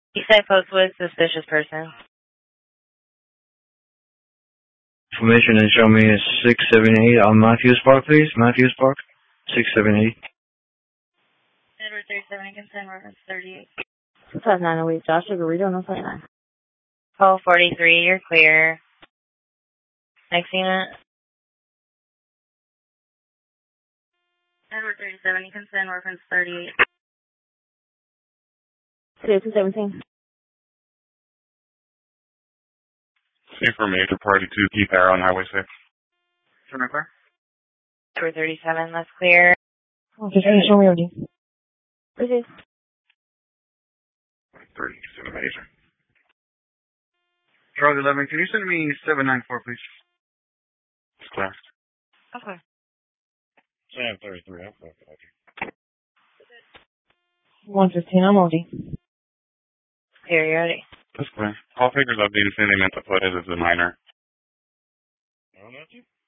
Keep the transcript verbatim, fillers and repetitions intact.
Eastside Postwood, suspicious person. Information and show me is six seven eight on Matthews Park, please. Matthews Park, six seven eight. Edward thirty-seven, consent reference thirty-eight. Five nine oh eight, Joshua Garrido, no five nine. Call forty-three, you're clear. Next unit. Edward thirty-seven, consent reference thirty-eight. two seventeen. Same for major party two, Keith Arrow on Highway six. Turn car. Edward thirty-seven, that's clear. Okay, show me O D. Okay. thirty-seven major. Charlie eleven, can you send me seven nine four, please? It's clear. Okay. Sam thirty-three, I'm okay. one fifteen, I'm O D. Clear, you're ready. That's clear. All figures of the incident they meant to put is as a minor. I don't know you.